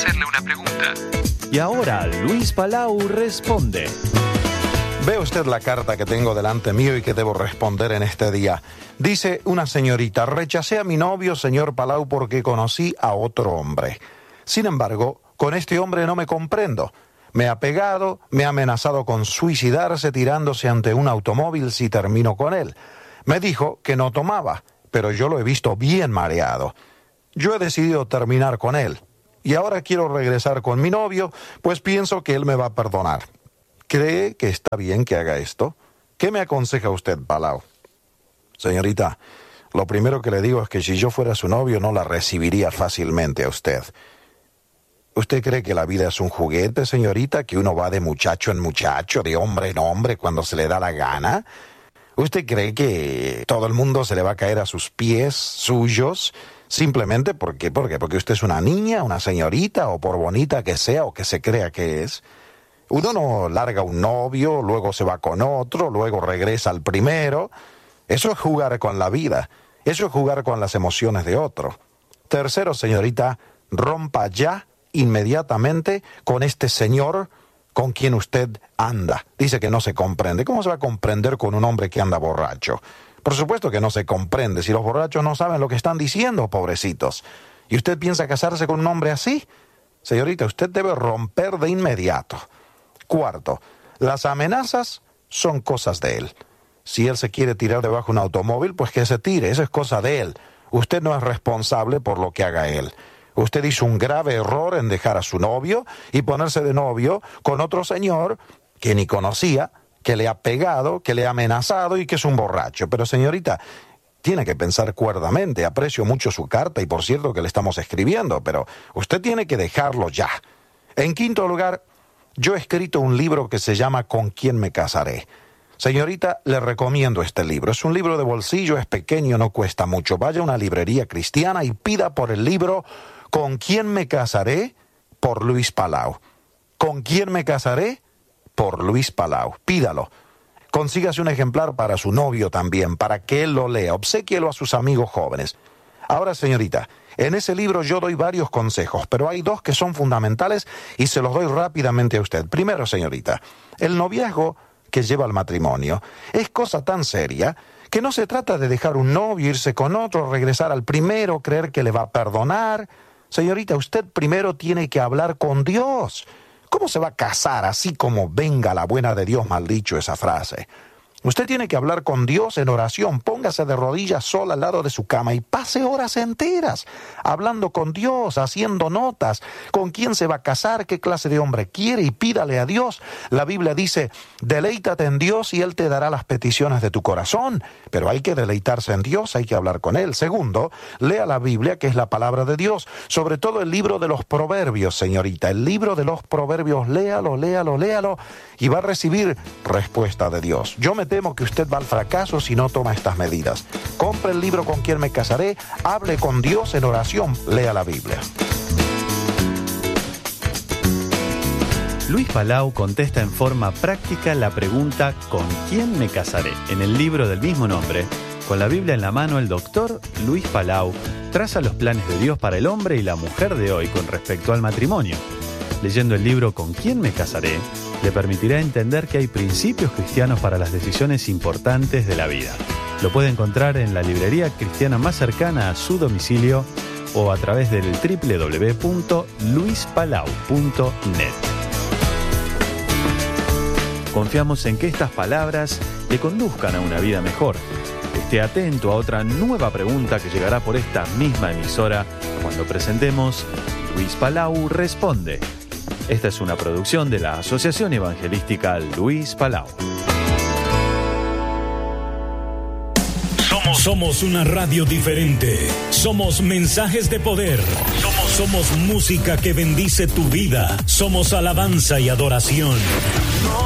hacerle una pregunta. Y ahora Luis Palau responde. Ve usted la carta que tengo delante mío y que debo responder en este día. Dice una señorita: rechacé a mi novio, señor Palau, porque conocí a otro hombre. Sin embargo, con este hombre no me comprendo. Me ha pegado, me ha amenazado con suicidarse tirándose ante un automóvil si termino con él. Me dijo que no tomaba, pero yo lo he visto bien mareado. Yo he decidido terminar con él. Y ahora quiero regresar con mi novio, pues pienso que él me va a perdonar. ¿Cree que está bien que haga esto? ¿Qué me aconseja usted, Palau? Señorita, lo primero que le digo es que si yo fuera su novio no la recibiría fácilmente a usted. ¿Usted cree que la vida es un juguete, señorita, que uno va de muchacho en muchacho, de hombre en hombre cuando se le da la gana? ¿Usted cree que todo el mundo se le va a caer a sus pies suyos simplemente porque usted es una niña, una señorita, o por bonita que sea o que se crea que es? Uno no larga un novio, luego se va con otro, luego regresa al primero. Eso es jugar con la vida. Eso es jugar con las emociones de otro. Tercero, señorita, rompa ya inmediatamente con este señor con quien usted anda. Dice que no se comprende. ¿Cómo se va a comprender con un hombre que anda borracho? Por supuesto que no se comprende si los borrachos no saben lo que están diciendo, pobrecitos. ¿Y usted piensa casarse con un hombre así? Señorita, usted debe romper de inmediato. Cuarto, las amenazas son cosas de él. Si él se quiere tirar debajo de un automóvil, pues que se tire, eso es cosa de él. Usted no es responsable por lo que haga él. Usted hizo un grave error en dejar a su novio y ponerse de novio con otro señor que ni conocía, que le ha pegado, que le ha amenazado y que es un borracho. Pero señorita, tiene que pensar cuerdamente. Aprecio mucho su carta y por cierto que le estamos escribiendo, pero usted tiene que dejarlo ya. En quinto lugar, yo he escrito un libro que se llama ¿Con quién me casaré? Señorita, le recomiendo este libro. Es un libro de bolsillo, es pequeño, no cuesta mucho. Vaya a una librería cristiana y pida por el libro ¿Con quién me casaré? Por Luis Palau. ¿Con quién me casaré? Por Luis Palau. Pídalo. Consígase un ejemplar para su novio también, para que él lo lea. Obséquielo a sus amigos jóvenes. Ahora, señorita, en ese libro yo doy varios consejos, pero hay dos que son fundamentales y se los doy rápidamente a usted. Primero, señorita, el noviazgo que lleva al matrimonio es cosa tan seria que no se trata de dejar un novio, irse con otro, regresar al primero, creer que le va a perdonar. Señorita, usted primero tiene que hablar con Dios. ¿Cómo se va a casar así como venga la buena de Dios, mal dicho esa frase? Usted tiene que hablar con Dios en oración. Póngase de rodillas sola al lado de su cama y pase horas enteras hablando con Dios, haciendo notas, con quién se va a casar, qué clase de hombre quiere y pídale a Dios. La Biblia dice, deleítate en Dios y Él te dará las peticiones de tu corazón. Pero hay que deleitarse en Dios, hay que hablar con Él. Segundo, lea la Biblia, que es la palabra de Dios. Sobre todo el libro de los Proverbios, señorita. El libro de los Proverbios, léalo y va a recibir respuesta de Dios. Yo me temo que usted va al fracaso si no toma estas medidas. Compre el libro ¿Con quién me casaré? Hable con Dios en oración, lea la Biblia. Luis Palau contesta en forma práctica la pregunta ¿con quién me casaré? En el libro del mismo nombre, con la Biblia en la mano, el doctor Luis Palau traza los planes de Dios para el hombre y la mujer de hoy con respecto al matrimonio. Leyendo el libro ¿Con quién me casaré?, le permitirá entender que hay principios cristianos para las decisiones importantes de la vida. Lo puede encontrar en la librería cristiana más cercana a su domicilio o a través del www.luispalau.net. Confiamos en que estas palabras le conduzcan a una vida mejor. Esté atento a otra nueva pregunta que llegará por esta misma emisora cuando presentemos Luis Palau Responde. Esta es una producción de la Asociación Evangelística Luis Palau. Somos una radio diferente. Somos mensajes de poder. Somos música que bendice tu vida. Somos alabanza y adoración.